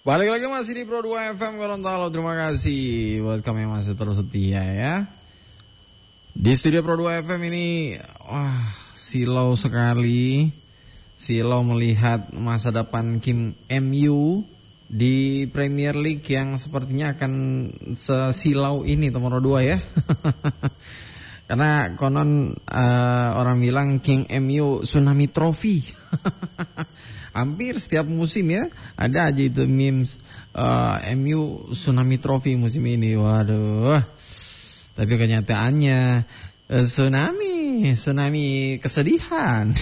Balik lagi masih di Pro 2 FM Gorontalo. Terima kasih buat kamu yang masih terus setia ya. Di studio Pro 2 FM ini silau sekali. Silau melihat masa depan Kim MU di Premier League yang sepertinya akan sesilau ini nomor 2 ya. Karena konon orang bilang King MU Tsunami Trophy. Hampir setiap musim ya ada aja itu memes MU Tsunami Trophy musim ini. Waduh. Tapi kenyataannya tsunami kesedihan.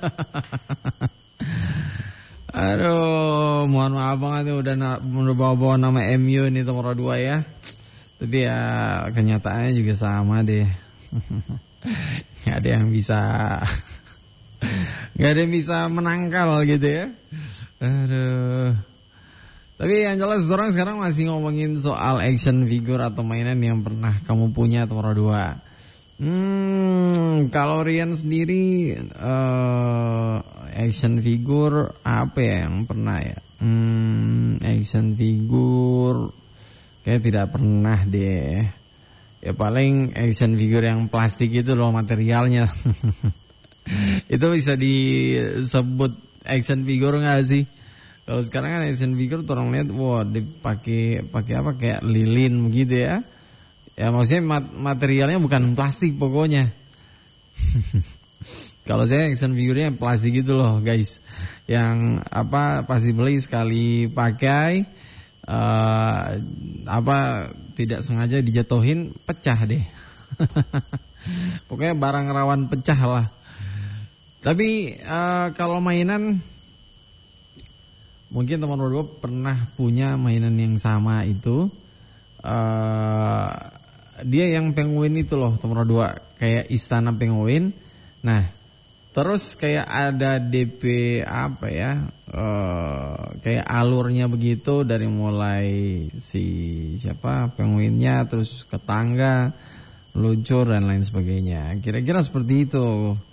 Aduh, mohon maaf banget udah bawa nama MU ini nomor 2 ya. Tapi ya kenyataannya juga sama deh. Gak ada yang bisa menangkal gitu ya. Aduh. Tapi yang jelas orang sekarang masih ngomongin soal action figure atau mainan yang pernah kamu punya nomor 2. Kalau Rian sendiri action figure apa ya yang pernah ya? Action figure kayak tidak pernah deh. Ya paling action figure yang plastik itu loh materialnya. Itu bisa disebut action figure nggak sih? Kalau sekarang kan action figure tuh orang lihat, dipakai apa kayak lilin begitu ya? Ya maksudnya materialnya bukan plastik pokoknya. Kalau saya action figurnya plastik gitu loh guys, yang pasti beli sekali pakai, tidak sengaja dijatuhin pecah deh. Pokoknya barang rawan pecah lah. Tapi kalau mainan, mungkin teman berdua pernah punya mainan yang sama itu. Dia yang penguin itu loh teman berdua, kayak istana penguin. Nah, terus kayak ada DP kayak alurnya begitu dari mulai penguinnya terus ke tangga, luncur dan lain sebagainya. Kira-kira seperti itu.